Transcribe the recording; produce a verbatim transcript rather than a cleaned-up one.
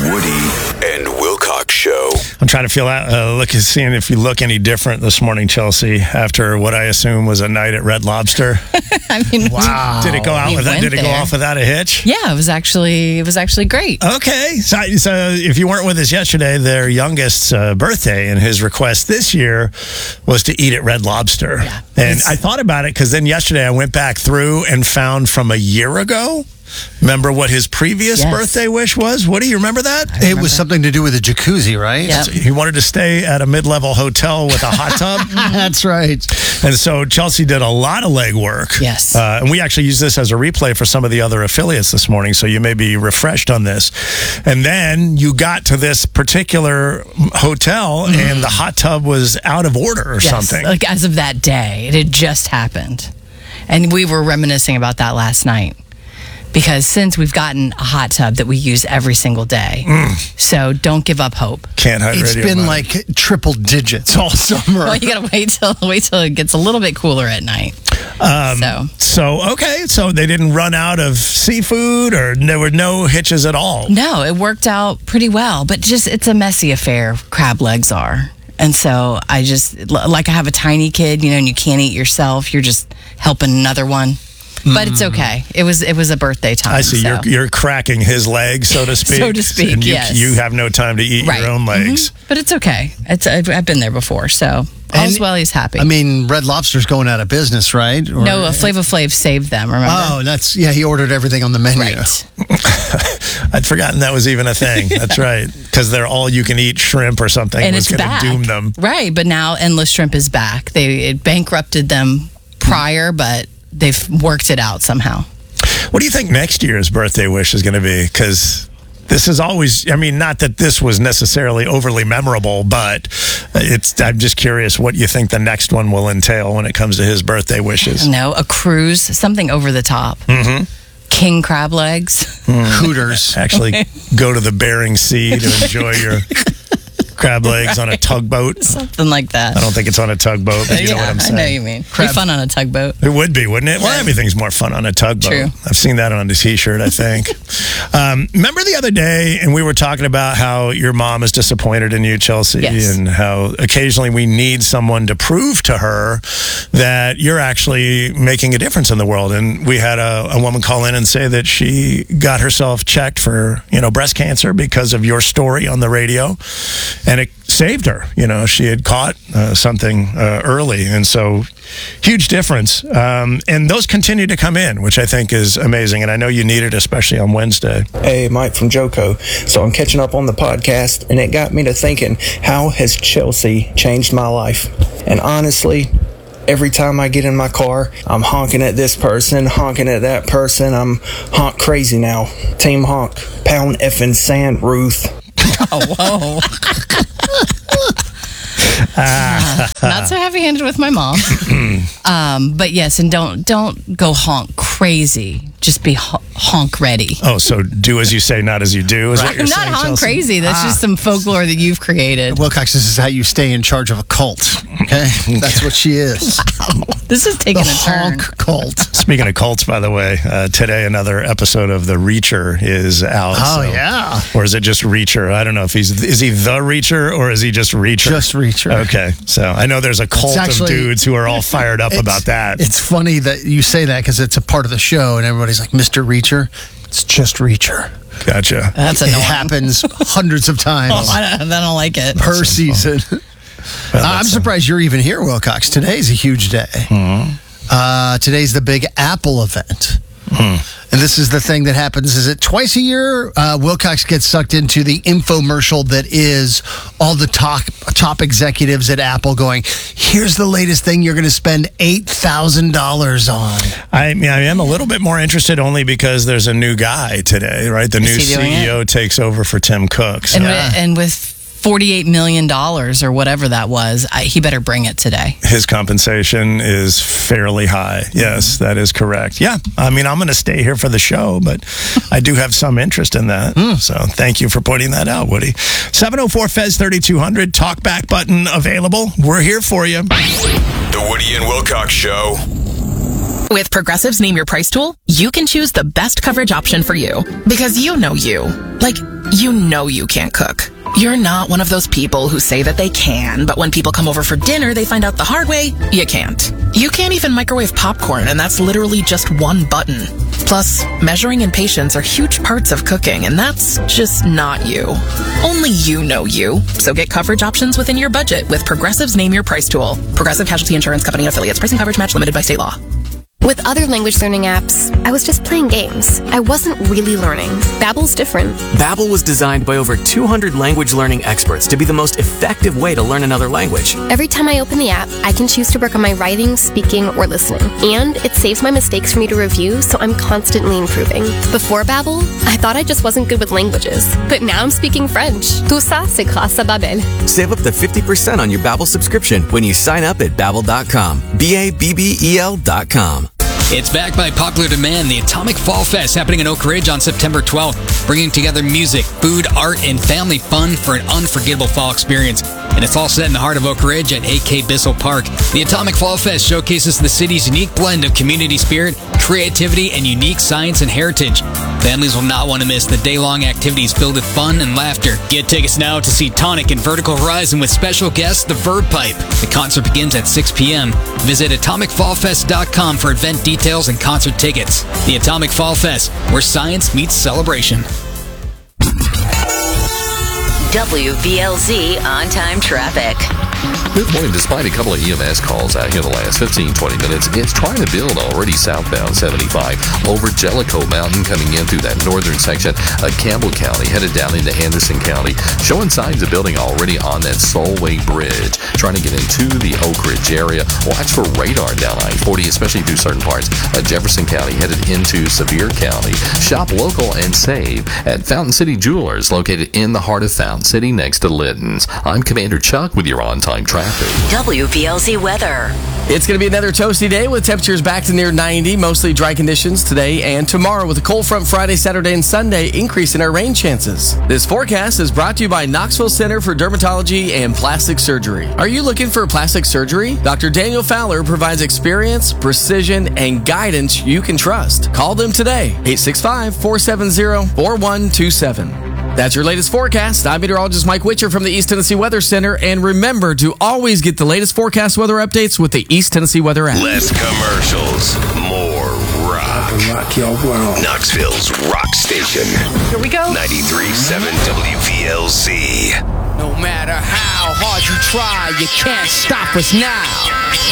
Woody and Wilcox Show. I'm trying to feel out, uh, look, seeing if you look any different this morning, Chelsea, after what I assume was a night at Red Lobster. I mean, Wow. Did it go out We with that? went Did it go there. off without a hitch? yeah, it was actually it was actually great. Okay. So, so if you weren't with us yesterday, their youngest's uh, birthday, and his request this year was to eat at Red Lobster. Yeah. And It's- I thought about it because then yesterday I went back through and found from a year ago. Remember what his previous Yes. birthday wish was? Woody, you remember that? It was something to do with a jacuzzi, right? Yep. He wanted to stay at a mid-level hotel with a hot tub. That's right. And so Chelsea did a lot of legwork. Yes. Uh, and we actually use this as a replay for some of the other affiliates this morning, so you may be refreshed on this. And then you got to this particular hotel, and the hot tub was out of order or Yes, something. like as of that day, it had just happened, and we were reminiscing about that last night. Because since we've gotten a hot tub that we use every single day, so don't give up hope. Can't hydrate It's your been mind. like triple digits all summer. Well, you gotta wait till wait till it gets a little bit cooler at night. Um, so So, okay, so they didn't run out of seafood, or there were no hitches at all. no, it worked out pretty well, but just it's a messy affair. Crab legs are, and so I just like I have a tiny kid, you know, and you can't eat yourself. You're just helping another one. But it's okay. It was it was a birthday time. I see. so. You're you're cracking his leg, so to speak. So to speak, and you, yes. you have no time to eat right. your own legs. Mhm. But it's okay. It's I've, I've been there before, so all's And- well. He's happy. I mean, Red Lobster's going out of business, right? Or- no, uh, Flava Flav saved them. Remember? Oh, that's, yeah, he ordered everything on the menu. right. I'd forgotten that was even a thing. That's right. Because they're all you can eat shrimp or something And was it's going back. to doom them. Right, but now Endless Shrimp is back. They it bankrupted them prior, but they've worked it out somehow. What do you think next year's birthday wish is going to be? Because this is always, I mean, not that this was necessarily overly memorable, but it's. I'm just curious what you think the next one will entail when it comes to his birthday wishes. No, a cruise, something over the top. Mm-hmm. King crab legs. Hooters. Actually, go to the Bering Sea to enjoy your crab legs on a tugboat. Something like that. I don't think it's on a tugboat, but you know what I'm saying. I know you mean. It'd be fun on a tugboat. It would be, wouldn't it? Well, Yeah. everything's more fun on a tugboat. True. I've seen that on a T-shirt, I think. um, remember the other day, and we were talking about how your mom is disappointed in you, Chelsea, Yes. and how occasionally we need someone to prove to her that you're actually making a difference in the world. And we had a, a woman call in and say that she got herself checked for, you know, breast cancer because of your story on the radio, and it saved her. You know, she had caught uh, something uh, early, and so huge difference. Um, and those continue to come in, which I think is amazing. And I know you need it, especially on Wednesday. Hey, Mike from Joco. So I'm catching up on the podcast, and it got me to thinking, how has Chelsea changed my life? And honestly, every time I get in my car, I'm honking at this person, honking at that person. I'm honk crazy now. Team honk. Pound effing sand, Ruth. Oh, whoa. Uh, not so heavy-handed with my mom, um, but yes, and don't don't go honk crazy. Just be ho- honk ready. Oh, so do as you say, not as you do, is what you're Not saying, honk Chelsea? crazy. That's just some folklore that you've created. Wilcox, this is how you stay in charge of a cult. Okay? That's what she is. This is taking The a turn. honk cult. Speaking of cults, by the way, uh, today another episode of The Reacher is out. Oh, so- yeah. Or is it just Reacher? I don't know if he's, is he the Reacher or is he just Reacher? Just Reacher. Okay. So I know there's a cult actually- of dudes who are all fired up It's- about that. It's funny that you say that because it's a part of the show, and everybody's like, Mister Reacher. It's just Reacher. Gotcha. That's It annoying. happens hundreds of times Oh, I, don't, I don't like it. per season. Well, I'm that's- surprised you're even here, Wilcox. Today's a huge day. Uh, today's the big Apple event. And this is the thing that happens. Is it twice a year? Uh, Wilcox gets sucked into the infomercial that is all the top, top executives at Apple going, here's the latest thing you're going to spend eight thousand dollars on. I mean, I am a little bit more interested only because there's a new guy today, right? The new Is he doing C E O takes over for Tim Cook. So And, with, and with forty-eight million dollars or whatever that was, I, he better bring it today. his compensation is fairly high. Yes, that is correct. Yeah, I mean, I'm going to stay here for the show, but I do have some interest in that. So thank you for pointing that out, Woody. seven oh four F E Z thirty-two hundred, talk back button available. We're here for you. The Woody and Wilcox Show. With Progressive's Name Your Price tool, you can choose the best coverage option for you. Because you know you. Like, You know you can't cook. You're not one of those people who say that they can, but when people come over for dinner, they find out the hard way, you can't. You can't even microwave popcorn, and that's literally just one button. Plus, measuring and patience are huge parts of cooking, and that's just not you. Only you know you. So get coverage options within your budget with Progressive's Name Your Price tool. Progressive Casualty Insurance Company and affiliates. Pricing coverage match limited by state law. With other language learning apps, I was just playing games. I wasn't really learning. Babbel's different. Babbel was designed by over two hundred language learning experts to be the most effective way to learn another language. Every time I open the app, I can choose to work on my writing, speaking, or listening. And it saves my mistakes for me to review, so I'm constantly improving. Before Babbel, I thought I just wasn't good with languages. But now I'm speaking French. Tout ça, c'est grâce à Babbel. Save up to fifty percent on your Babbel subscription when you sign up at babbel dot com. B A B B E L dot com. It's backed by popular demand, the Atomic Fall Fest happening in Oak Ridge on September twelfth, bringing together music, food, art, and family fun for an unforgettable fall experience. And it's all set in the heart of Oak Ridge at A K Bissell Park. The Atomic Fall Fest showcases the city's unique blend of community spirit, creativity, and unique science and heritage. Families will not want to miss the day-long activities filled with fun and laughter. Get tickets now to see Tonic and Vertical Horizon with special guest The Verb Pipe. The concert begins at six p.m. Visit atomic fall fest dot com for event details and concert tickets. The Atomic Fall Fest, where science meets celebration. W V L Z on-time traffic. Good morning. Despite a couple of E M S calls out here in the last fifteen, twenty minutes, it's trying to build already southbound seventy-five over Jellicoe Mountain coming in through that northern section of Campbell County, headed down into Anderson County, showing signs of building already on that Solway Bridge. Trying to get into the Oak Ridge area. Watch for radar down I forty, especially through certain parts of Jefferson County, headed into Sevier County. Shop local and save at Fountain City Jewelers, located in the heart of Fountain City next to Litton's. I'm Commander Chuck with your on-time traffic. W V L Z weather. It's going to be another toasty day with temperatures back to near ninety, mostly dry conditions today and tomorrow with a cold front Friday, Saturday, and Sunday, increase in our rain chances. This forecast is brought to you by Knoxville Center for Dermatology and Plastic Surgery. Are you looking for plastic surgery? Doctor Daniel Fowler provides experience, precision, and guidance you can trust. Call them today, eight six five, four seven zero, four one two seven. That's your latest forecast. I'm meteorologist Mike Witcher from the East Tennessee Weather Center. And remember to always get the latest forecast weather updates with the East Tennessee Weather app. Less commercials, more rock. Rock your world. Knoxville's rock station. Here we go. ninety-three point seven W V L Z. No matter how hard you try, you can't stop us now.